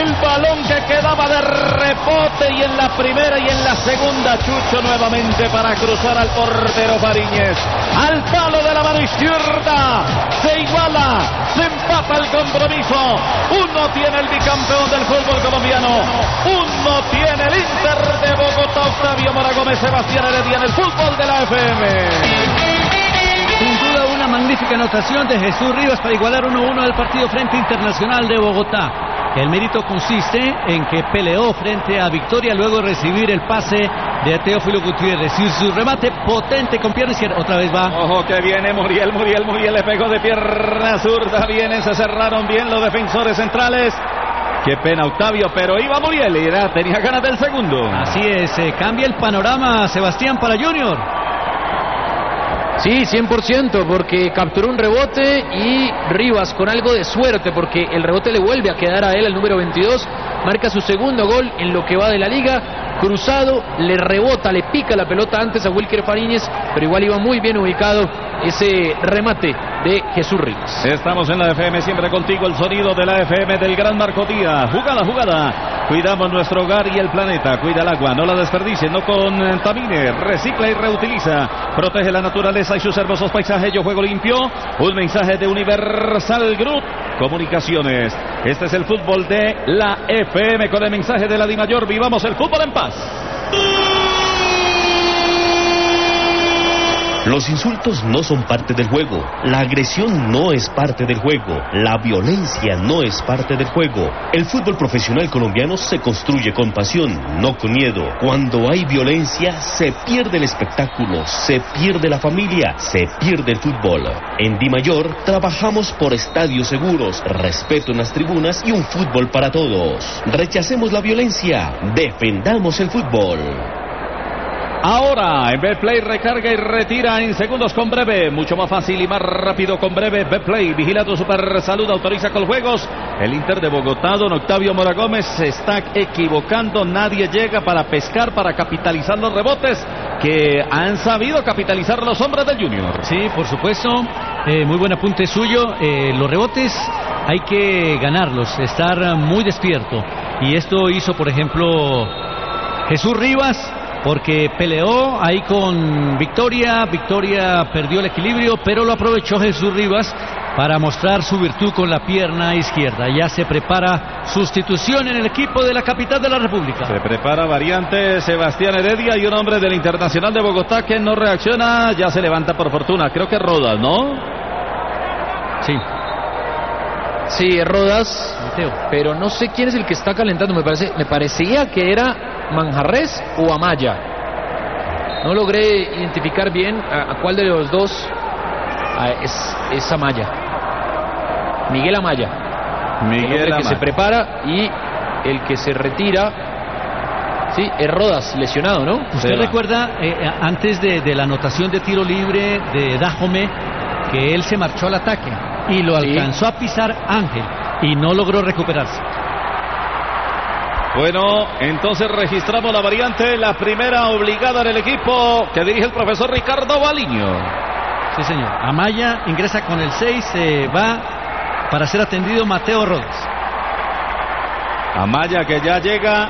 El balón que quedaba de rebote y en la primera y en la segunda, Chucho nuevamente para cruzar al portero Fariñez. Al palo de la mano izquierda, se iguala, se empata el compromiso. Uno tiene el bicampeón del fútbol colombiano, uno tiene el Inter de Bogotá, Octavio Mora Gómez, Sebastián Heredia en el fútbol de la FM. Sin duda una magnífica anotación de Jesús Rivas para igualar 1-1 del partido frente Internacional de Bogotá. El mérito consiste en que peleó frente a Victoria luego de recibir el pase de Teófilo Gutiérrez y su remate potente con pierna izquierda. Otra vez va. Ojo que viene Muriel le pegó de pierna zurda. Vienen, se cerraron bien los defensores centrales. Qué pena Octavio, pero iba Muriel y tenía ganas del segundo. Así es, cambia el panorama Sebastián para Junior. Sí, 100%, porque capturó un rebote y Rivas con algo de suerte, porque el rebote le vuelve a quedar a él, el número 22, marca su segundo gol en lo que va de la liga, cruzado, le rebota, le pica la pelota antes a Wilker Fariñez, pero igual iba muy bien ubicado ese remate de Jesús Rivas. Estamos en la FM, siempre contigo, el sonido de la FM del gran Marco Díaz. Jugada, cuidamos nuestro hogar y el planeta, cuida el agua, no la desperdicie, no contamine, recicla y reutiliza, protege la naturaleza y sus hermosos paisajes. Yo juego limpio, un mensaje de Universal Group Comunicaciones. Este es el fútbol de la FM con el mensaje de la DIMAYOR. Vivamos el fútbol en paz. Los insultos no son parte del juego, la agresión no es parte del juego, la violencia no es parte del juego. El fútbol profesional colombiano se construye con pasión, no con miedo. Cuando hay violencia, se pierde el espectáculo, se pierde la familia, se pierde el fútbol. En DIMAYOR trabajamos por estadios seguros, respeto en las tribunas y un fútbol para todos. Rechacemos la violencia, defendamos el fútbol. Ahora, en Betplay recarga y retira en segundos con Breve. Mucho más fácil y más rápido con Breve. Betplay, vigila tu super salud, autoriza Coljuegos. El Inter de Bogotá, don Octavio Mora Gómez, se está equivocando. Nadie llega para pescar, para capitalizar los rebotes que han sabido capitalizar los hombres del Junior. Sí, por supuesto. Muy buen apunte suyo. Los rebotes hay que ganarlos, estar muy despierto. Y esto hizo, por ejemplo, Jesús Rivas, porque peleó ahí con Victoria perdió el equilibrio, pero lo aprovechó Jesús Rivas para mostrar su virtud con la pierna izquierda. Ya se prepara sustitución en el equipo de la capital de la República. Se prepara variante Sebastián Heredia y un hombre del Internacional de Bogotá que no reacciona, ya se levanta por fortuna, creo que Rodas, ¿no? Sí, Rodas, Mateo, pero no sé quién es el que está calentando, me parecía que era Manjarres o Amaya. No logré identificar bien a cuál de los dos es Amaya. Miguel Amaya. El que se prepara y el que se retira. Sí, es Rodas, lesionado, ¿no? Usted recuerda, antes de la anotación de tiro libre de Dajome, que él se marchó al ataque y lo alcanzó a pisar Ángel y no logró recuperarse. Bueno, entonces registramos la variante, la primera obligada en el equipo que dirige el profesor Ricardo Baliño. Sí, señor. Amaya ingresa con el 6, va para ser atendido Mateo Rodas. Amaya que ya llega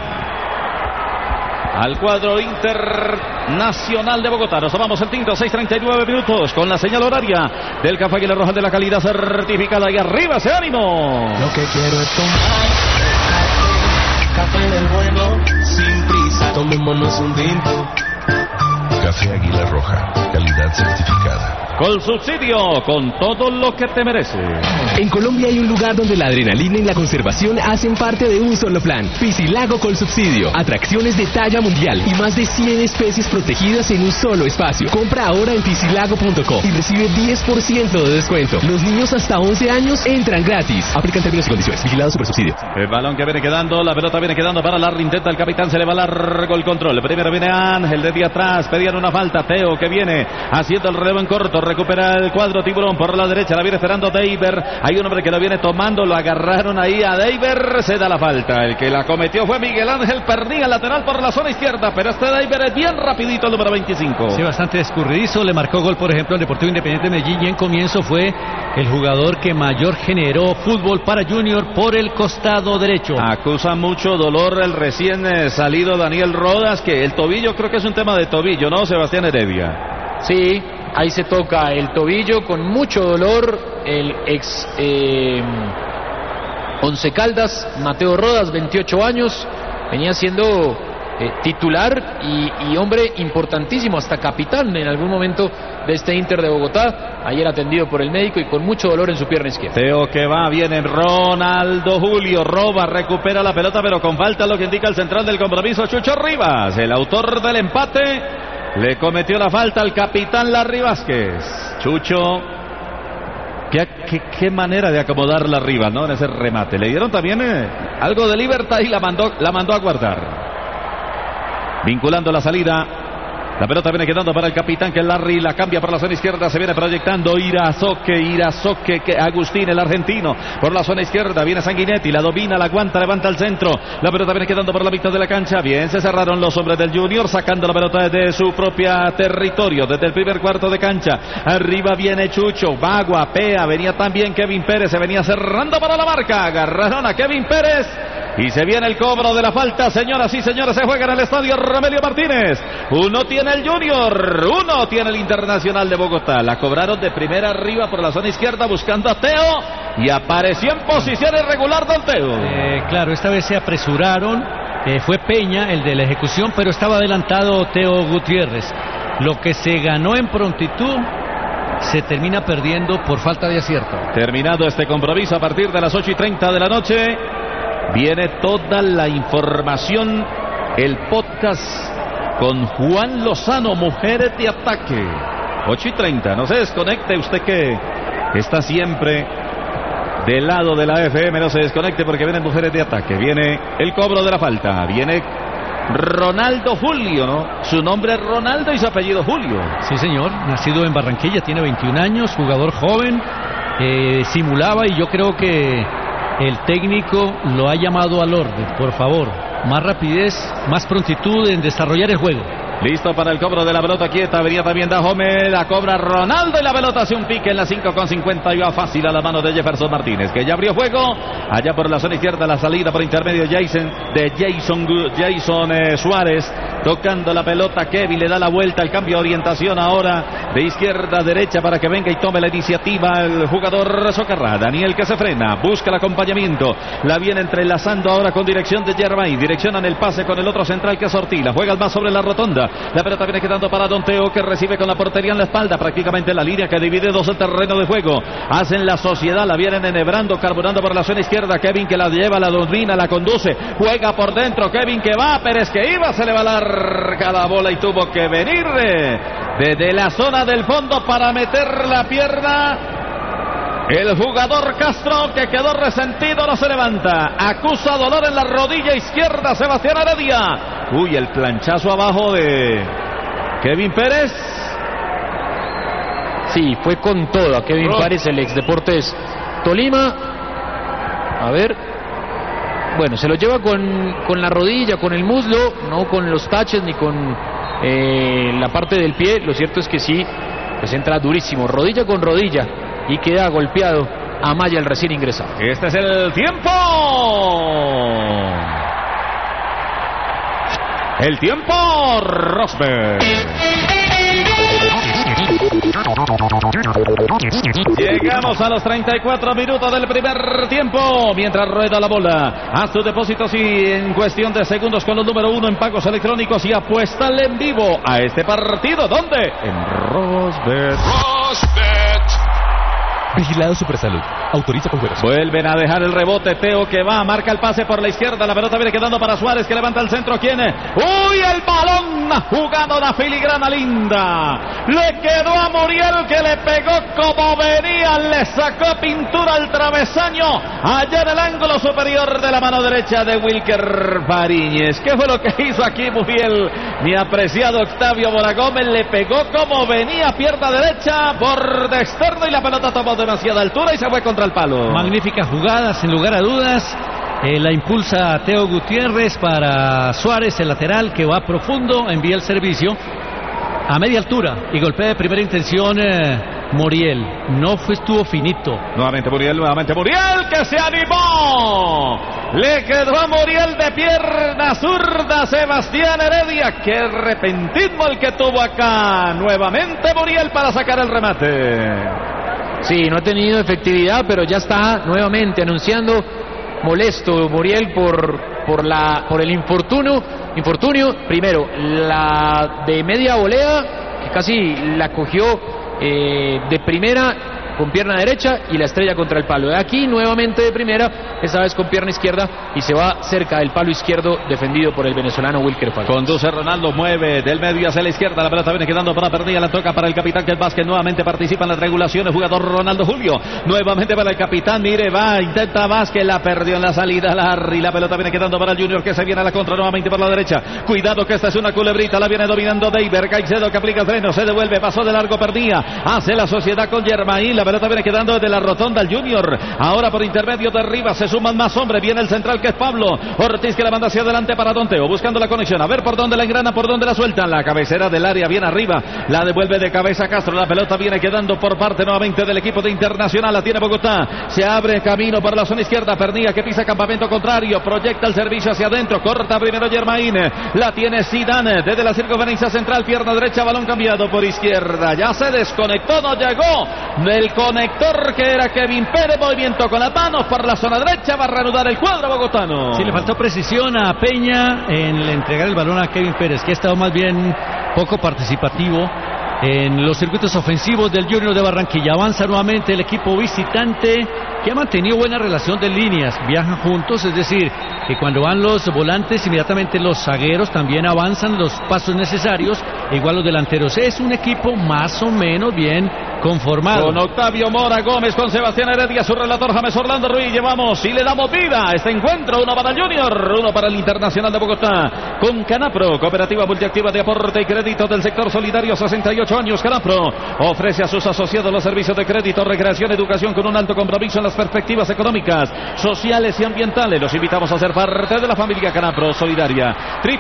al cuadro Internacional de Bogotá. Nos tomamos el tinto, 6:39 minutos, con la señal horaria del Café Águila Roja de la calidad certificada. Y arriba ese ánimo. Lo que quiero es tomar café del bueno, sin prisa, tomémonos un tinto. Café Águila Roja, calidad certificada. Con subsidio, con todo lo que te merece. En Colombia hay un lugar donde la adrenalina y la conservación hacen parte de un solo plan. Piscilago con subsidio. Atracciones de talla mundial y más de 100 especies protegidas en un solo espacio. Compra ahora en piscilago.co y recibe 10% de descuento. Los niños hasta 11 años entran gratis. Aplican términos y condiciones. Vigilado Supersubsidio. El balón que viene quedando, la pelota viene quedando para Larry. Intenta el capitán, se le va largo el control. Primero viene Ángel desde atrás, pedían una falta. Teo que viene haciendo el relevo en corto. recupera el cuadro tiburón por la derecha, la viene esperando Deiber. Hay un hombre que lo viene tomando, lo agarraron ahí a Deiber, se da la falta. El que la cometió fue Miguel Ángel Pernía, lateral por la zona izquierda, pero este Deiber es bien rapidito, el número 25. Sí, bastante escurridizo, le marcó gol, por ejemplo, al Deportivo Independiente de Medellín, y en comienzo fue el jugador que mayor generó fútbol para Junior por el costado derecho. Acusa mucho dolor el recién salido Daniel Rodas, que el tobillo, creo que es un tema de tobillo, ¿no, Sebastián Heredia? Sí, ahí se toca el tobillo con mucho dolor. El ex Once Caldas, Mateo Rodas, 28 años, venía siendo titular y hombre importantísimo, hasta capitán en algún momento de este Inter de Bogotá. Ayer atendido por el médico y con mucho dolor en su pierna izquierda. Teo que va, viene Ronaldo Julio, roba, recupera la pelota, pero con falta, lo que indica el central del compromiso, Chucho Rivas, el autor del empate. Le cometió la falta al capitán Larry Vázquez. Chucho, qué manera de acomodar la Rivas, ¿no? En ese remate. Le dieron también algo de libertad y la mandó a guardar. Vinculando la salida. La pelota viene quedando para el capitán, que Larry la cambia por la zona izquierda, se viene proyectando Irazoque, que Agustín, el argentino, por la zona izquierda, viene Sanguinetti, la domina, la aguanta, levanta al centro, la pelota viene quedando por la mitad de la cancha, bien, se cerraron los hombres del Junior, sacando la pelota desde su propia territorio, desde el primer cuarto de cancha, arriba viene Chucho, va, guapea, venía también Kevin Pérez, se venía cerrando para la marca, agarraron a Kevin Pérez, y se viene el cobro de la falta, señoras y señores, se juega en el estadio Romelio Martínez. Uno tiene el Junior, uno tiene el Internacional de Bogotá. La cobraron de primera arriba por la zona izquierda buscando a Teo y apareció en posición irregular Don Teo. Claro, esta vez se apresuraron, fue Peña el de la ejecución, pero estaba adelantado Teo Gutiérrez. Lo que se ganó en prontitud se termina perdiendo por falta de acierto. Terminado este compromiso, a partir de las 8:30 de la noche viene toda la información, el podcast con Juan Lozano, Mujeres de Ataque. 8:30, no se desconecte usted que está siempre del lado de la FM, no se desconecte porque vienen Mujeres de Ataque. Viene el cobro de la falta, viene Ronaldo Julio, ¿no? Su nombre es Ronaldo y su apellido Julio. Sí, señor, nacido en Barranquilla, tiene 21 años, jugador joven, simulaba, y yo creo que el técnico lo ha llamado al orden. Por favor, más rapidez, más prontitud en desarrollar el juego. Listo para el cobro de la pelota quieta, venía también Dajome, la cobra Ronaldo y la pelota hace un pique en la 5:50 y va fácil a la mano de Jefferson Martínez, que ya abrió juego, allá por la zona izquierda, la salida por intermedio de Jason Suárez, tocando la pelota, Kevin le da la vuelta, el cambio de orientación ahora de izquierda a derecha para que venga y tome la iniciativa el jugador Socarrá, Daniel que se frena, busca el acompañamiento, la viene entrelazando ahora con dirección de Germain, direccionan el pase con el otro central que es Ortila, juega el más sobre la rotonda. La pelota viene quedando para Don Teo, que recibe con la portería en la espalda, prácticamente la línea que divide dos el terreno de juego. Hacen la sociedad, la vienen enhebrando, carburando por la zona izquierda. Kevin que la lleva, la domina, la conduce, juega por dentro. Kevin que va, Pérez que iba, se le va larga la bola y tuvo que venir desde la zona del fondo para meter la pierna. El jugador Castro, que quedó resentido, no se levanta. Acusa dolor en la rodilla izquierda Sebastián Heredia. Uy, el planchazo abajo de Kevin Pérez. Sí, fue con todo a Kevin Pérez, el ex Deportes Tolima. A ver. Bueno, se lo lleva con la rodilla, con el muslo, no con los taches ni con la parte del pie. Lo cierto es que sí, pues entra durísimo, rodilla con rodilla. Y queda golpeado Amaya, el recién ingresado. Este es el tiempo. El tiempo, Rosberg. Llegamos a los 34 minutos del primer tiempo. Mientras rueda la bola, haz tus depósitos y en cuestión de segundos con los número 1 en pagos electrónicos y apuéstale en vivo a este partido. ¿Dónde? En Rosberg. Vigilado Supersalud. Autoriza con juegos. Vuelven a dejar el rebote. Teo que va, marca el pase por la izquierda. La pelota viene quedando para Suárez, que levanta el centro. ¿Quién es? ¡Uy, el balón! Jugando una filigrana linda. Le quedó a Muriel, que le pegó como venía. Le sacó pintura al travesaño. Allá en el ángulo superior de la mano derecha de Wilker Fariñez. ¿Qué fue lo que hizo aquí Muriel? Mi apreciado Octavio Mora Gómez le pegó como venía, pierna derecha por de externo, y la pelota tomó demasiada altura y se fue contra el palo. Magnífica jugada, sin lugar a dudas. La impulsa Teo Gutiérrez para Suárez, el lateral, que va profundo, envía el servicio a media altura y golpea de primera intención Muriel. Estuvo finito. Nuevamente Muriel, que se animó. Le quedó a Muriel de pierna zurda Sebastián Heredia. Qué repentismo el que tuvo acá. Nuevamente Muriel para sacar el remate. Sí, no ha tenido efectividad, pero ya está nuevamente anunciando molesto Muriel por el infortunio. Primero, la de media volea, que casi la cogió de primera con pierna derecha y la estrella contra el palo. De aquí nuevamente de primera, esta vez con pierna izquierda, y se va cerca del palo izquierdo defendido por el venezolano Wilker Fariñez. Conduce Ronaldo, mueve del medio hacia la izquierda, la pelota viene quedando para Perdilla, la toca para el capitán, que es Vázquez. Nuevamente participa en las regulaciones, jugador Ronaldo Julio, nuevamente para el capitán, mire, va, intenta Vázquez, la perdió en la salida Larry, la pelota viene quedando para el Junior, que se viene a la contra nuevamente por la derecha. Cuidado que esta es una culebrita, la viene dominando Deiber, Caicedo que aplica freno, se devuelve, pasó de largo Perdilla, hace la sociedad con Germain, la pelota viene quedando desde la rotonda al Junior, ahora por intermedio de Rivas, se suman más hombres, viene el central que es Pablo Ortiz, que la manda hacia adelante para Don Teo, buscando la conexión, a ver por dónde la engrana, por dónde la sueltan, la cabecera del área, bien arriba, la devuelve de cabeza Castro, la pelota viene quedando por parte nuevamente del equipo de Internacional, la tiene Bogotá, se abre camino por la zona izquierda, Pernilla que pisa campamento contrario, proyecta el servicio hacia adentro, corta primero Germain, la tiene Zidane, desde la circunferencia central, pierna derecha, balón cambiado por izquierda, ya se desconectó, no llegó del conector que era Kevin Pérez, movimiento con las manos por la zona derecha, va a reanudar el cuadro bogotano. Sí, le faltó precisión a Peña en entregar el balón a Kevin Pérez, que ha estado más bien poco participativo en los circuitos ofensivos del Junior de Barranquilla. Avanza nuevamente el equipo visitante, que ha mantenido buena relación de líneas, viajan juntos, es decir, que cuando van los volantes, inmediatamente los zagueros también avanzan los pasos necesarios, igual los delanteros. Es un equipo más o menos bien conformado. Con Octavio Mora Gómez, con Sebastián Heredia, su relator James Orlando Ruiz, llevamos y le damos vida a este encuentro. Uno para el Junior, uno para el Internacional de Bogotá, con Canapro, cooperativa multiactiva de aporte y crédito del sector solidario, 68 años. Canapro ofrece a sus asociados los servicios de crédito, recreación, educación, con un alto compromiso en las perspectivas económicas, sociales y ambientales. Los invitamos a ser parte de la familia Canapro Solidaria.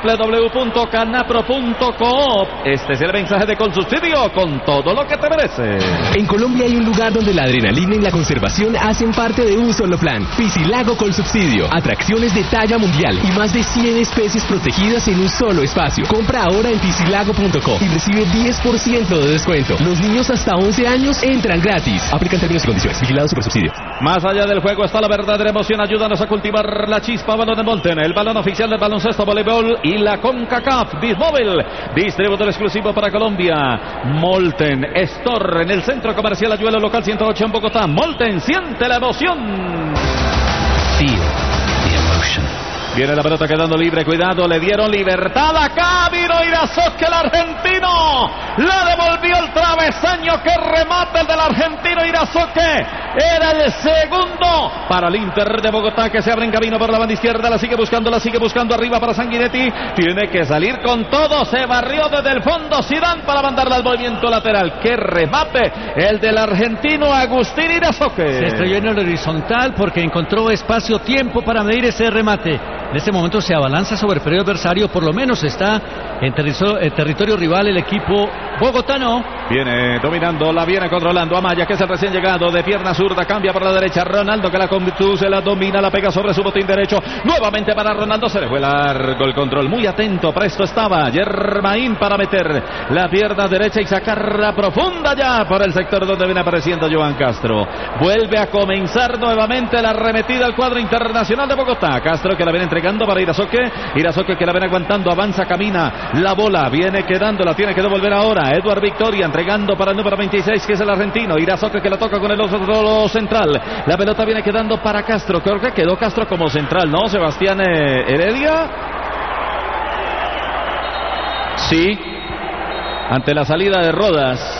www.canapro.coop. Este es el mensaje de Colsubsidio, con todo lo que te merece. En Colombia hay un lugar donde la adrenalina y la conservación hacen parte de un solo plan. Piscilago Colsubsidio. Atracciones de talla mundial y más de 100 especies protegidas en un solo espacio. Compra ahora en piscilago.co y recibe 10% de descuento. Los niños hasta 11 años entran gratis. Aplican términos y condiciones. Vigilado Supersubsidio. Más allá del juego está la verdadera emoción. Ayúdanos a cultivar la chispa. Balón de Molten, el balón oficial del baloncesto, voleibol y la CONCACAF. Bismóvil, distribuidor exclusivo para Colombia. Molten Store en el Centro Comercial Ayuelo, local 108 en Bogotá. Molten, siente la emoción. Feel the emotion. Viene la pelota quedando libre, cuidado, le dieron libertad acá, vino Irazoque, el argentino, la devolvió el travesaño, que remate el del argentino Irazoque, era el segundo para el Inter de Bogotá, que se abre en camino por la banda izquierda, la sigue buscando arriba para Sanguinetti, tiene que salir con todo, se barrió desde el fondo Zidane para mandarla al movimiento lateral, que remate el del argentino Agustín Irazoque. Se estrelló en el horizontal porque encontró espacio-tiempo para medir ese remate. En este momento se abalanza sobre el periodo adversario, por lo menos está en territorio rival el equipo bogotano. Viene dominando, la viene controlando Amaya, que es el recién llegado, de pierna zurda, cambia por la derecha, Ronaldo que la conduce, la domina, la pega sobre su botín derecho, nuevamente para Ronaldo, se le fue largo el control, muy atento, presto estaba Germain para meter la pierna derecha y sacarla profunda ya por el sector donde viene apareciendo Joan Castro. Vuelve a comenzar nuevamente la arremetida al cuadro Internacional de Bogotá. Castro, que la viene entregando entregando para Irasoque. Irasoque que la ven aguantando, avanza, camina. La bola viene quedando, la tiene que devolver ahora. Eduard Victoria entregando para el número 26, que es el argentino. Irasoque que la toca con el otro central. La pelota viene quedando para Castro. Creo que quedó Castro como central, ¿no? Sebastián Heredia. Sí. Ante la salida de Rodas.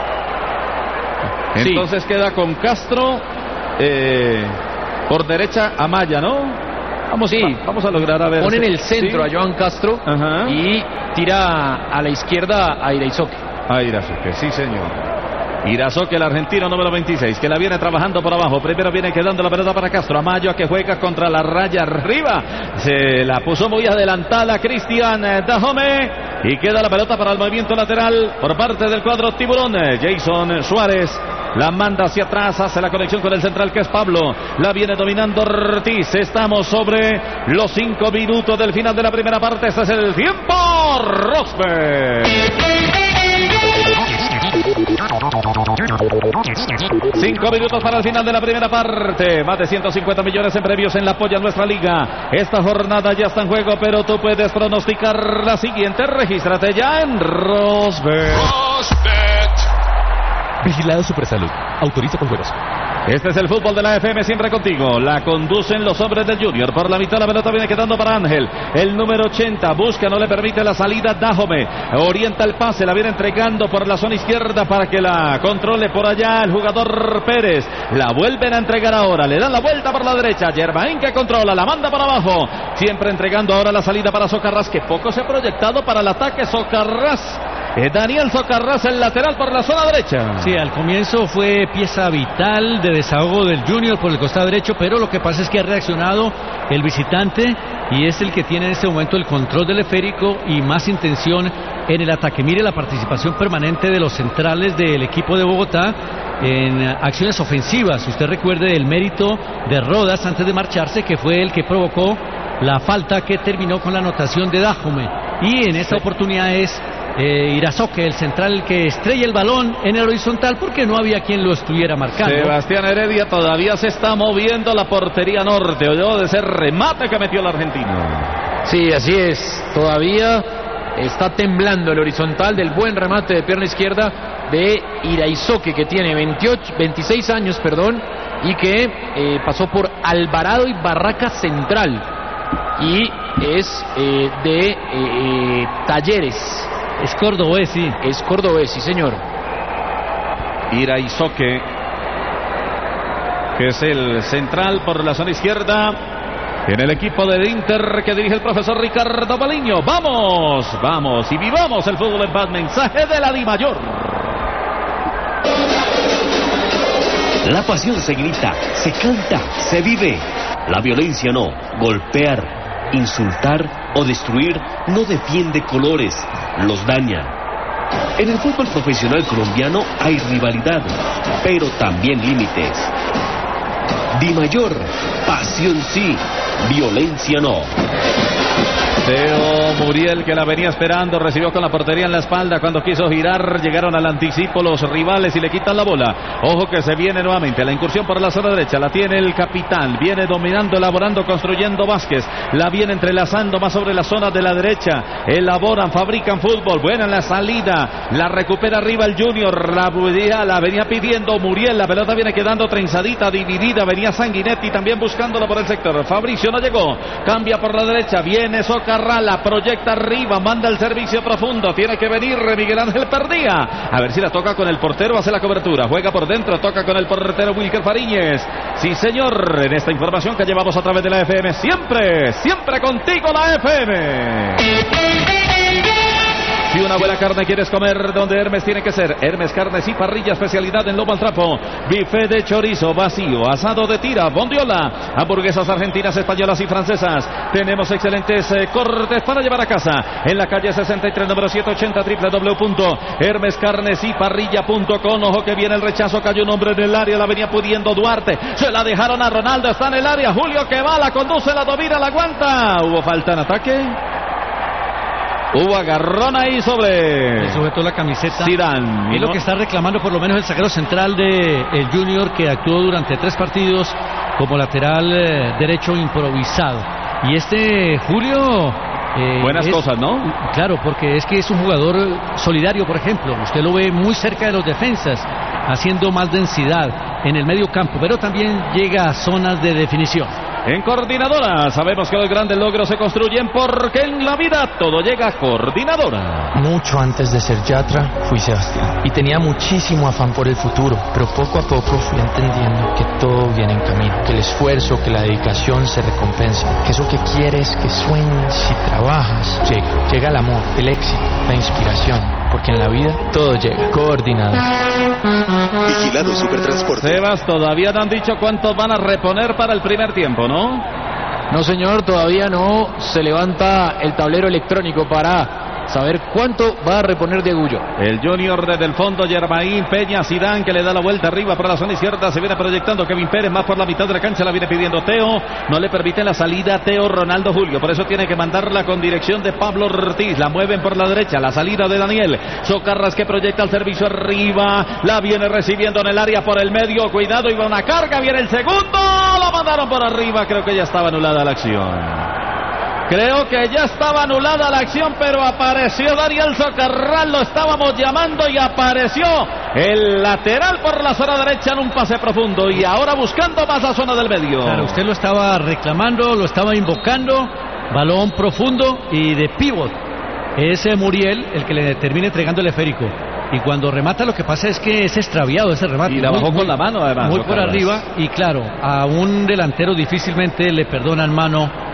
Entonces sí, queda con Castro por derecha Amaya, ¿no? Vamos a lograr a ver. Pone en el centro, ¿sí?, a Johan Castro. Ajá. Y tira a la izquierda a Irasoque. A Irasoque, sí señor. Irasoque, el argentino número 26, que la viene trabajando por abajo. Primero viene quedando la pelota para Castro. Amaya, que juega contra la raya arriba. Se la puso muy adelantada Cristian Dajome. Y queda la pelota para el movimiento lateral por parte del cuadro tiburón. Jason Suárez la manda hacia atrás, hace la conexión con el central, que es Pablo. La viene dominando Ortiz. Estamos sobre los 5 minutos del final de la primera parte. Este es el tiempo. Rosberg. 5 minutos para el final de la primera parte. Más de 150 millones en premios en la apoya nuestra liga. Esta jornada ya está en juego, pero tú puedes pronosticar la siguiente. Regístrate ya en Rosberg. Vigilado Supersalud. Autoriza con juegos. Este es el fútbol de la FM, siempre contigo. La conducen los hombres del Junior. Por la mitad la pelota viene quedando para Ángel. El número 80 busca, no le permite la salida. Dajome orienta el pase, la viene entregando por la zona izquierda para que la controle por allá el jugador Pérez. La vuelven a entregar ahora, le dan la vuelta por la derecha. Germain, que controla, la manda para abajo. Siempre entregando ahora la salida para Socarrás, que poco se ha proyectado para el ataque. Socarrás. Daniel Socarrás, el lateral por la zona derecha. Sí, al comienzo fue pieza vital de desahogo del Junior por el costado derecho, pero lo que pasa es que ha reaccionado el visitante y es el que tiene en este momento el control del esférico y más intención en el ataque. Mire la participación permanente de los centrales del equipo de Bogotá en acciones ofensivas. Usted recuerde el mérito de Rodas antes de marcharse, que fue el que provocó la falta que terminó con la anotación de Dajome. Y en esta oportunidad es Irasoque, el central, que estrella el balón en el horizontal porque no había quien lo estuviera marcando. Sebastián Heredia, todavía se está moviendo la portería norte. Oyó de ese remate que metió el argentino. Sí, así es. Todavía está temblando el horizontal del buen remate de pierna izquierda de Irasoque, que tiene 26 años, y que pasó por Alvarado y Barraca Central y es de Talleres. Es cordobés, sí. Es cordobés, sí, señor. Irasoque, que es el central por la zona izquierda en el equipo del Inter que dirige el profesor Ricardo Baliño. Vamos y vivamos el fútbol en paz. Mensaje de la Dimayor. La pasión se grita, se canta, se vive. La violencia no. Golpear, insultar o destruir no defiende colores, los daña. En el fútbol profesional colombiano hay rivalidad, pero también límites. Dimayor, pasión sí, violencia no. Teo Muriel, que la venía esperando, recibió con la portería en la espalda. Cuando quiso girar, llegaron al anticipo los rivales y le quitan la bola. Ojo que se viene nuevamente la incursión por la zona derecha. La tiene el capitán, viene dominando, elaborando, construyendo Vázquez. La viene entrelazando más sobre la zona de la derecha. Elaboran, fabrican fútbol. Buena en la salida, la recupera arriba el Junior. La venía pidiendo Muriel. La pelota viene quedando trenzadita, dividida. Venía Sanguinetti también buscándola por el sector. Fabricio no llegó, cambia por la derecha. Viene Socarrás, la proyecta arriba, manda el servicio profundo. Tiene que venir Miguel Ángel Perdía. A ver si la toca con el portero, hace la cobertura. Juega por dentro, toca con el portero Wilker Fariñez. Sí, señor, en esta información que llevamos a través de la FM. Siempre contigo la FM. Si una buena carne quieres comer, donde Hermes tiene que ser. Hermes Carnes y Parrilla, especialidad en lomo al trapo. Bife de chorizo, vacío, asado de tira, bondiola, hamburguesas argentinas, españolas y francesas. Tenemos excelentes cortes para llevar a casa. En la calle 63, número 780, www.hermescarnesyparrilla.com. Ojo que viene el rechazo, cayó un hombre en el área, la venía pudiendo Duarte. Se la dejaron a Ronaldo, está en el área. Julio que va, la conduce, la domina, la aguanta. ¿Hubo falta en ataque? Hubo agarrón ahí sobre... Le sujetó la camiseta Zidane. Es lo que está reclamando por lo menos el zaguero central de el Junior, que actuó durante 3 partidos como lateral derecho improvisado. Y este Julio... buenas cosas, ¿no? Claro, porque es que es un jugador solidario, por ejemplo. Usted lo ve muy cerca de los defensas, haciendo más densidad en el medio campo, pero también llega a zonas de definición. En Coordinadora sabemos que los grandes logros se construyen porque en la vida todo llega a Coordinadora. Mucho antes de ser Yatra fui Sebastián y tenía muchísimo afán por el futuro, pero poco a poco fui entendiendo que todo viene en camino, que el esfuerzo, que la dedicación se recompensa, que eso que quieres, que sueñas y trabajas, llega el amor, el éxito, la inspiración, porque en la vida todo llega. Coordinadora. Vigilado Supertransporte. Sebas, todavía no han dicho cuántos van a reponer para el primer tiempo, ¿no? No, señor, todavía no se levanta el tablero electrónico para saber cuánto va a reponer de Agullo. El Junior desde el fondo, Yermaín, Peña, Zidane, que le da la vuelta arriba por la zona izquierda, se viene proyectando Kevin Pérez, más por la mitad de la cancha, la viene pidiendo Teo, no le permite la salida Teo Ronaldo Julio, por eso tiene que mandarla con dirección de Pablo Ortiz, la mueven por la derecha, la salida de Daniel, Socarras que proyecta el servicio arriba, la viene recibiendo en el área por el medio, cuidado, iba una carga, viene el segundo, lo mandaron por arriba, creo que ya estaba anulada la acción. Creo que ya estaba anulada la acción, pero apareció Daniel Socarrás, lo estábamos llamando y apareció el lateral por la zona derecha en un pase profundo y ahora buscando más la zona del medio. Claro, usted lo estaba reclamando, lo estaba invocando, balón profundo y de pívot. Es Muriel el que le termina entregando el esférico. Y cuando remata lo que pasa es que es extraviado ese remate. Y la bajó con la mano además. Muy por arriba y claro, a un delantero difícilmente le perdonan mano.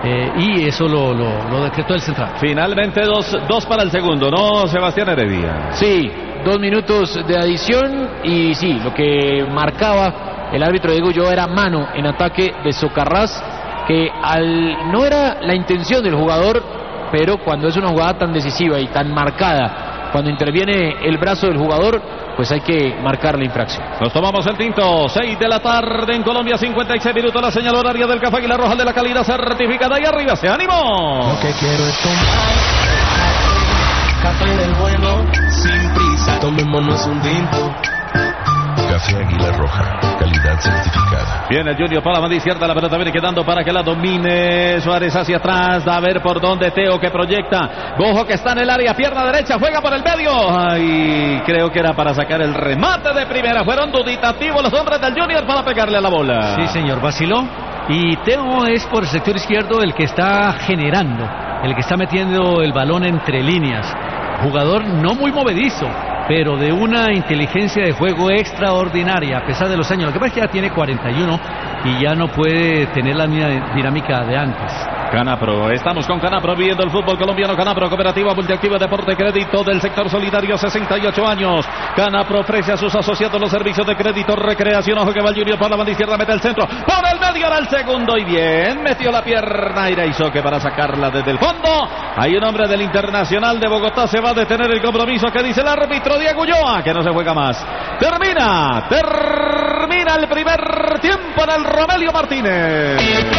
Y eso lo decretó el central. Finalmente dos para el segundo, ¿no, Sebastián Heredia? Sí, 2 minutos de adición y sí, lo que marcaba el árbitro Diego Ulloa era mano en ataque de Socarrás, que no era la intención del jugador, pero cuando es una jugada tan decisiva y tan marcada, cuando interviene el brazo del jugador, pues hay que marcar la infracción. Nos tomamos el tinto, 6 de la tarde en Colombia, 56 minutos, la señal horaria del Café Águila Roja de la calidad certificada y arriba se animó. Lo que quiero es tomar café del bueno, sin prisa, tomémonos un tinto. Café Águila Roja, calidad certificada. Viene el Junior para la banda izquierda, la pelota viene quedando para que la domine Suárez hacia atrás, a ver por dónde Teo que proyecta, Gojo que está en el área, pierna derecha, juega por el medio, ay, creo que era para sacar el remate de primera, fueron duditativos los hombres del Junior para pegarle a la bola. Sí señor, vaciló y Teo es por el sector izquierdo el que está generando, el que está metiendo el balón entre líneas, jugador no muy movedizo, pero de una inteligencia de juego extraordinaria a pesar de los años. Lo que pasa es que ya tiene 41 y ya no puede tener la misma dinámica de antes. Canapro, estamos con Canapro viendo el fútbol colombiano. Canapro, cooperativa multiactiva, deporte, crédito del sector solidario, 68 años. Canapro ofrece a sus asociados los servicios de crédito, recreación. Ojo que va el Junior por la banda izquierda, mete el centro, por el medio era el segundo y bien, metió la pierna Iraizoque para sacarla desde el fondo. Hay un hombre del Internacional de Bogotá, se va a detener el compromiso, que dice el árbitro Diego Ulloa, que no se juega más. Termina el primer tiempo en el Romelio Martínez.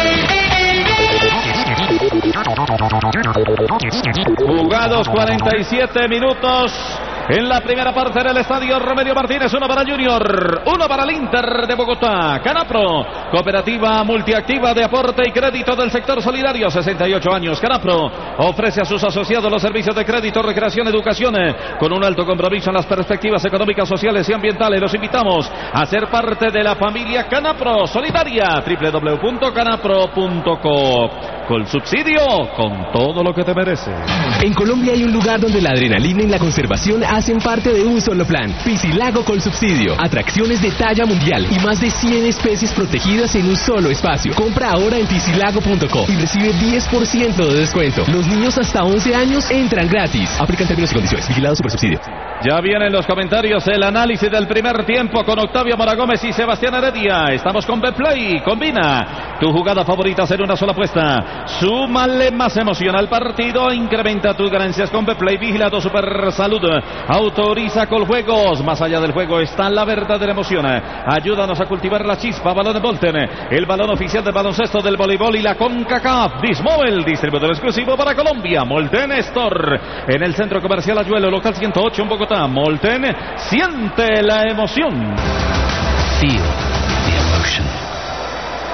Jugados 47 minutos en la primera parte del estadio Romelio Martínez, 1 para Junior, 1 para el Inter de Bogotá. Canapro, cooperativa multiactiva de aporte y crédito del sector solidario, 68 años. Canapro ofrece a sus asociados los servicios de crédito, recreación, educación, con un alto compromiso en las perspectivas económicas, sociales y ambientales. Los invitamos a ser parte de la familia Canapro Solidaria, www.canapro.co. Con subsidio, con todo lo que te merece. En Colombia hay un lugar donde la adrenalina y la conservación hacen parte de un solo plan. Piscilago con subsidio. Atracciones de talla mundial y más de 100 especies protegidas en un solo espacio. Compra ahora en piscilago.co y recibe 10% de descuento. Los niños hasta 11 años entran gratis. Aplican términos y condiciones. Vigilado Supersubsidio. Ya vienen los comentarios, el análisis del primer tiempo con Octavio Mora Gómez y Sebastián Heredia. Estamos con Betplay. Combina tu jugada favorita en una sola apuesta. Súmale más emoción al partido. Incrementa tus ganancias con Betplay. Vigilado Super Salud. Autoriza Coljuegos. Más allá del juego está la verdadera emoción. Ayúdanos a cultivar la chispa. Balón de Volten, el balón oficial del baloncesto, del voleibol y la CONCACAF. Dismóvil, distribuidor exclusivo para Colombia. Molten Store en el Centro Comercial Ayuelo, local 108 en Bogotá. Molten, siente la emoción. Feel the emotion.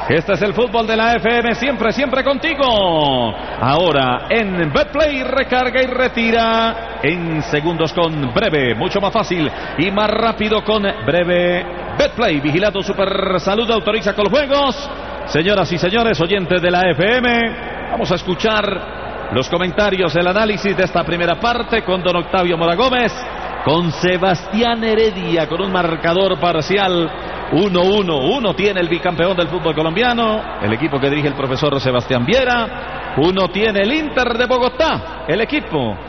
Este es el fútbol de la FM, siempre, siempre contigo. Ahora en Betplay, recarga y retira en segundos con Breve. Mucho más fácil y más rápido con Breve. Betplay, vigilado Super Salud, autoriza con los juegos. Señoras y señores, oyentes de la FM, vamos a escuchar los comentarios, el análisis de esta primera parte con don Octavio Mora Gómez, con Sebastián Heredia, con un marcador parcial 1-1. Tiene el bicampeón del fútbol colombiano, el equipo que dirige el profesor Sebastián Viera. 1 tiene el Inter de Bogotá, el equipo